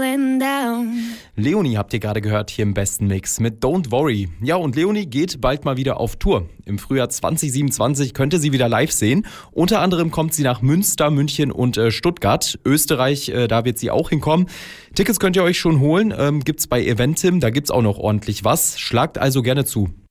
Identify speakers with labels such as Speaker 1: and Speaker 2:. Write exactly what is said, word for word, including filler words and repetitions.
Speaker 1: falling down.
Speaker 2: Leonie habt ihr gerade gehört hier im besten Mix mit Don't Worry. Ja, und Leonie geht bald mal wieder auf Tour. Im Frühjahr zwanzig siebenundzwanzig könnt ihr sie wieder live sehen. Unter anderem kommt sie nach Münster, München und äh, Stuttgart. Österreich, äh, da wird sie auch hinkommen. Tickets könnt ihr euch schon holen. Ähm, gibt's bei Eventim, da gibt's auch noch ordentlich was. Schlagt also gerne zu.